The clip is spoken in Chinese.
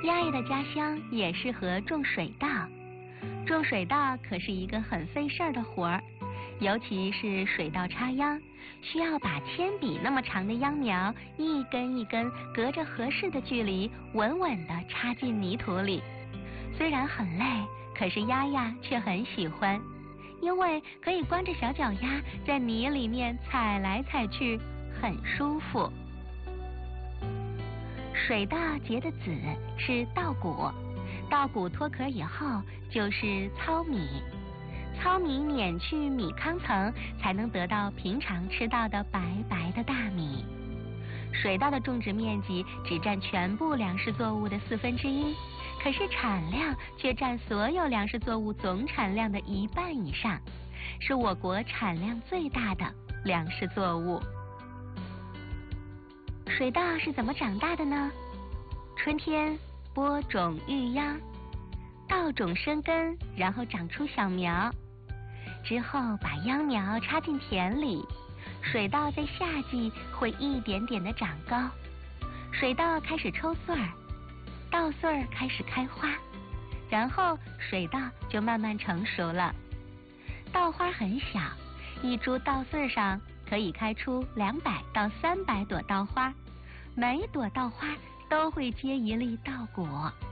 鸭爷的家乡也适合种水稻。种水稻可是一个很费事儿的活儿，尤其是水稻插秧，需要把铅笔那么长的秧苗一根一根隔着合适的距离稳稳地插进泥土里。虽然很累，可是鸭呀却很喜欢，因为可以光着小脚丫在泥里面踩来踩去，很舒服。水稻结的籽是稻谷，稻谷脱壳以后就是糙米，糙米碾去米糠层，才能得到平常吃到的白白的大米。水稻的种植面积只占全部粮食作物的1/4，可是产量却占所有粮食作物总产量的1半以上，是我国产量最大的粮食作物。水稻是怎么长大的呢？春天播种育秧，稻种生根，然后长出小苗，之后把秧苗插进田里。水稻在夏季会一点点的长高，水稻开始抽穗儿，稻穗儿开始开花，然后水稻就慢慢成熟了。稻花很小，一株稻穗上可以开出200到300朵稻花，每朵稻花都会结一粒稻果。